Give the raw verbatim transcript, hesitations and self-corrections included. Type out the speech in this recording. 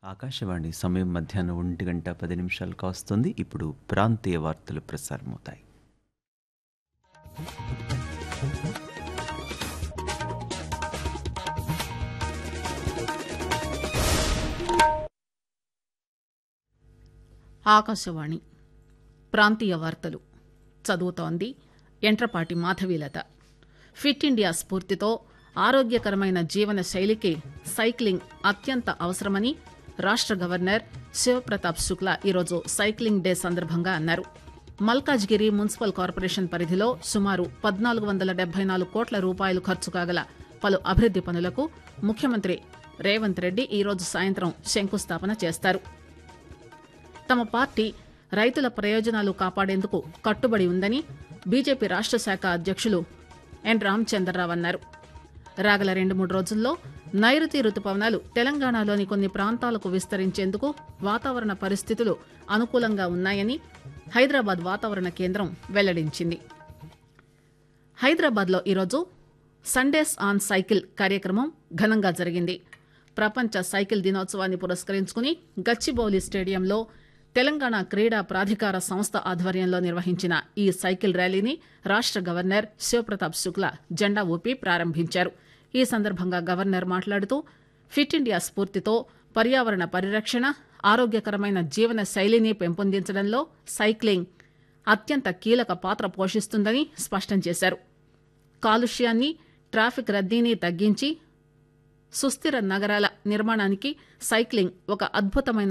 ఆకాశవాణి సమయం మధ్యాహ్నం ఒంటి గంట పది నిమిషాలు కాస్తుంది. ఇప్పుడు ప్రాంతీయ వార్తలు ప్రసారమవుతాయి. ఆకాశవాణి ప్రాంతీయ వార్తలు చదువుతోంది ఎంట్రపాటి మాధవీలత. ఫిట్ ఇండియా స్ఫూర్తితో ఆరోగ్యకరమైన జీవన శైలికి సైక్లింగ్ అత్యంత అవసరమని రాష్ట గవర్నర్ శివప్రతాప్ శుక్లా ఈరోజు సైక్లింగ్ డే సందర్భంగా అన్నారు. మల్కాజ్గిరి మున్సిపల్ కార్పొరేషన్ పరిధిలో సుమారు పద్నాలుగు వందల డెబ్బై నాలుగు కోట్ల రూపాయలు ఖర్చు కాగల పలు అభివృద్ది పనులకు ముఖ్యమంత్రి రేవంత్ రెడ్డి ఈరోజు సాయంత్రం శంకుస్థాపన చేస్తారు. తమ పార్టీ రైతుల ప్రయోజనాలు కాపాడేందుకు కట్టుబడి ఉందని బీజేపీ రాష్ట శాఖ అధ్యక్షులు ఎన్ రామచంద్రరావు అన్నారు. రాగల రెండు మూడు రోజుల్లో నైరుతి రుతుపవనాలు తెలంగాణలోని కొన్ని ప్రాంతాలకు విస్తరించేందుకు వాతావరణ పరిస్థితులు అనుకూలంగా ఉన్నాయని హైదరాబాద్ వాతావరణ కేంద్రం వెల్లడించింది. హైదరాబాద్లో ఈరోజు సండేస్ ఆన్ సైకిల్ కార్యక్రమం ఘనంగా జరిగింది. ప్రపంచ సైకిల్ దినోత్సవాన్ని పురస్కరించుకుని గచ్చిబౌలి స్టేడియంలో తెలంగాణ క్రీడా ప్రాధికార సంస్థ ఆధ్వర్యంలో నిర్వహించిన ఈ సైకిల్ ర్యాలీని రాష్ట గవర్నర్ శివప్రతాప్ శుక్లా జెండా ఊపి ప్రారంభించారు. ఈ సందర్భంగా గవర్నర్ మాట్లాడుతూ ఫిట్ ఇండియా స్ఫూర్తితో పర్యావరణ పరిరక్షణ, ఆరోగ్యకరమైన జీవన శైలిని పెంపొందించడంలో సైక్లింగ్ అత్యంత కీలక పాత్ర పోషిస్తుందని స్పష్టం చేశారు. కాలుష్యాన్ని, ట్రాఫిక్ రద్దీని తగ్గించి సుస్థిర నగరాల నిర్మాణానికి సైక్లింగ్ ఒక అద్భుతమైన